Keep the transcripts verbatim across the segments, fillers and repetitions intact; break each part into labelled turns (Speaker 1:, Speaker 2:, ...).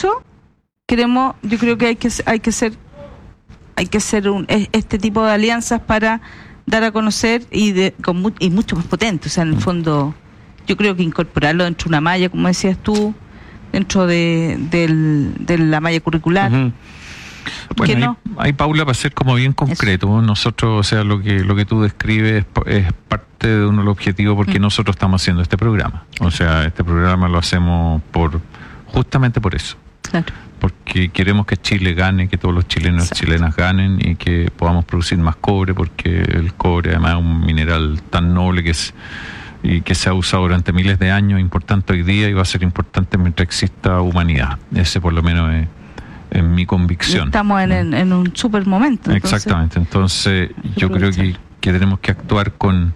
Speaker 1: eso queremos, yo creo que hay que hay que hacer hay que hacer un, este tipo de alianzas para dar a conocer y de con mu- y mucho más potente, o sea, en el fondo yo creo que incorporarlo dentro de una malla, como decías tú, dentro de del, de la malla curricular.
Speaker 2: Uh-huh. Bueno,
Speaker 1: no?
Speaker 2: ahí, ahí, Paula, para ser como bien concreto, eso. Nosotros, o sea, lo que lo que tú describes es, es parte de uno de los objetivos porque mm. nosotros estamos haciendo este programa. O sea, este programa lo hacemos por justamente por eso.
Speaker 1: Claro.
Speaker 2: Porque queremos que Chile gane, que todos los chilenos y chilenas ganen y que podamos producir más cobre, porque el cobre además es un mineral tan noble que es y que se ha usado durante miles de años, importante hoy día y va a ser importante mientras exista humanidad. Ese por lo menos es, es mi convicción.
Speaker 1: Estamos en, en, en un super momento.
Speaker 2: Entonces, exactamente, entonces yo creo que, que tenemos que actuar con,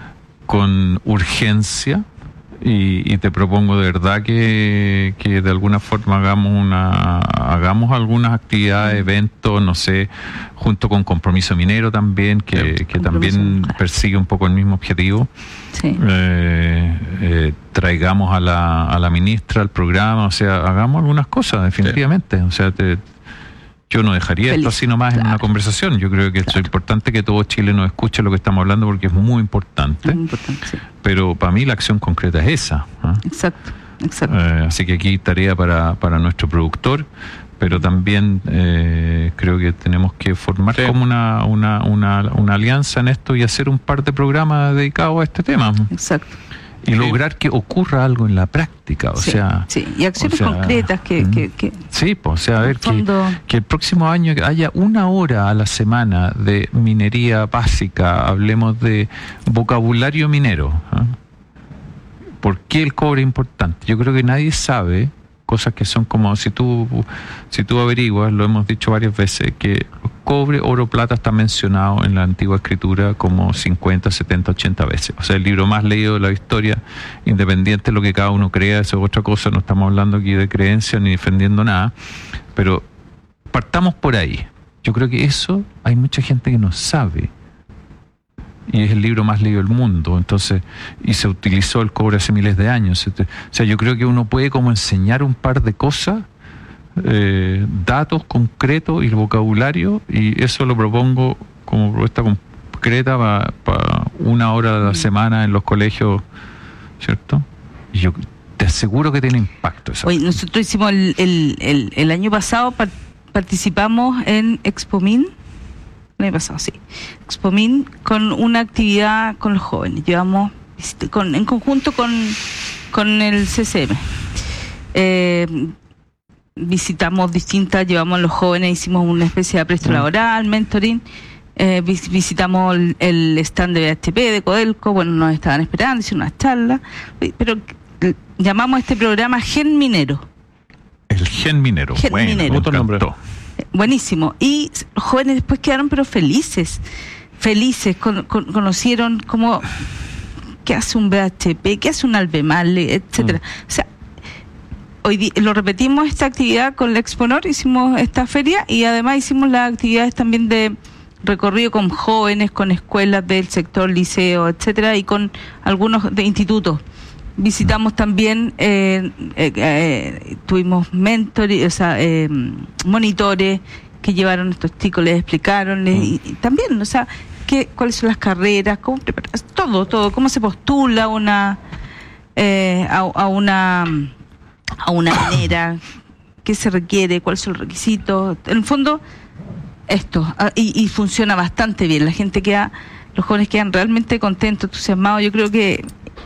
Speaker 2: con urgencia. Y, y te propongo de verdad que, que de alguna forma hagamos una hagamos algunas actividades, eventos, no sé, junto con Compromiso Minero también, que, que también persigue un poco el mismo objetivo.
Speaker 1: Sí.
Speaker 2: Eh, eh, traigamos a la, a la ministra al programa, o sea, hagamos algunas cosas, definitivamente. Sí. O sea, te, yo no dejaría Feliz. esto así nomás claro. en una conversación. Yo creo que claro. es importante que todo Chile nos escuche lo que estamos hablando porque es muy importante.
Speaker 1: Muy importante, sí.
Speaker 2: Pero para mí la acción concreta es esa. ¿eh?
Speaker 1: Exacto, exacto.
Speaker 2: Eh, así que aquí tarea para, para nuestro productor, pero también eh, creo que tenemos que formar sí. como una, una, una, una alianza en esto y hacer un par de programas dedicados a este tema.
Speaker 1: Exacto.
Speaker 2: Y sí. lograr que ocurra algo en la práctica, o
Speaker 1: sí,
Speaker 2: sea...
Speaker 1: Sí, y acciones
Speaker 2: o sea,
Speaker 1: concretas que, que, que...
Speaker 2: Sí, pues, o sea, a ver,
Speaker 1: fondo...
Speaker 2: que, que el próximo año haya una hora a la semana de minería básica, hablemos de vocabulario minero. ¿eh? ¿Por qué el cobre es importante? Yo creo que nadie sabe, cosas que son como, si tú, si tú averiguas, lo hemos dicho varias veces, que cobre, oro, plata está mencionado en la antigua escritura como cincuenta, setenta, ochenta veces. O sea, el libro más leído de la historia, independiente de lo que cada uno crea, eso es otra cosa, no estamos hablando aquí de creencia ni defendiendo nada, pero partamos por ahí. Yo creo que eso hay mucha gente que no sabe. Y es el libro más leído del mundo, entonces, y se utilizó el cobre hace miles de años. O sea, yo creo que uno puede como enseñar un par de cosas, eh, datos concretos y el vocabulario, y eso lo propongo como propuesta concreta para pa una hora a la semana en los colegios, ¿cierto? Y yo te aseguro que tiene impacto eso.
Speaker 1: Oye, nosotros hicimos el, el, el, el año pasado, par participamos en Expomin, el año pasado, sí, Expomin, con una actividad con los jóvenes. Llevamos con, en conjunto con, con el C C M. Eh, visitamos distintas, llevamos a los jóvenes, hicimos una especie de apresto laboral, mentoring, eh, vis, visitamos el, el stand de B H P, de Codelco, bueno, nos estaban esperando, hicieron unas charlas, pero eh, llamamos a este programa Gen Minero.
Speaker 2: El Gen Minero,
Speaker 1: Gen
Speaker 2: bueno,
Speaker 1: Minero.
Speaker 2: Otro nombre.
Speaker 1: Buenísimo. Y los jóvenes después quedaron pero felices, felices, con, con, conocieron cómo, qué hace un B H P, qué hace un Albemarle, etcétera. Mm. O sea, hoy di- lo repetimos esta actividad con la Exponor, hicimos esta feria y además hicimos las actividades también de recorrido con jóvenes, con escuelas del sector liceo, etcétera, y con algunos de institutos. Visitamos también, eh, eh, eh, tuvimos mentores, o sea, eh, monitores que llevaron a estos chicos, les explicaron, les, y, y también, o sea, qué, cuáles son las carreras, cómo preparar, todo, todo, cómo se postula una, eh, a, a una, a una minera, qué se requiere, cuáles son los requisitos, en el fondo, esto, y, y funciona bastante bien, la gente queda, los jóvenes quedan realmente contentos, entusiasmados, yo creo que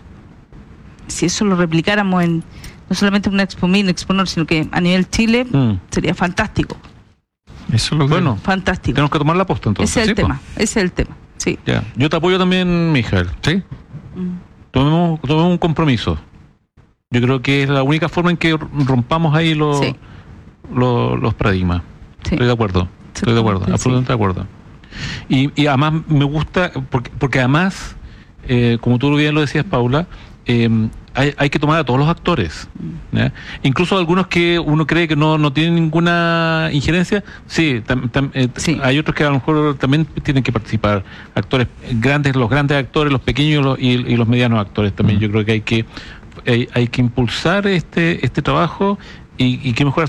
Speaker 1: si eso lo replicáramos en no solamente en una Expomin, Exponor, sino que a nivel Chile, mm. sería fantástico.
Speaker 2: Eso es lo bueno.
Speaker 1: Fantástico.
Speaker 3: Tenemos que tomar la posta entonces.
Speaker 1: Ese es el
Speaker 3: ¿sí,
Speaker 1: tema,
Speaker 3: po?
Speaker 1: ese es el tema, sí.
Speaker 3: Ya. Yo te apoyo también, Mijael, ¿sí? Mm. Tomemos, tomemos un compromiso. Yo creo que es la única forma en que rompamos ahí los, sí. los, los paradigmas. Sí. Estoy de acuerdo, sí, estoy de acuerdo, sí. absolutamente de acuerdo. Y, y además me gusta, porque, porque además, eh, como tú bien lo decías, Paula, eh, hay, hay que tomar a todos los actores, ¿ya? Incluso algunos que uno cree que no, no tienen ninguna injerencia, sí, tam, tam, eh, sí, hay otros que a lo mejor también tienen que participar, actores grandes, los grandes actores, los pequeños y los, y, y los medianos actores también. Mm. Yo creo que hay que hay, hay que impulsar este este trabajo y, y que mejor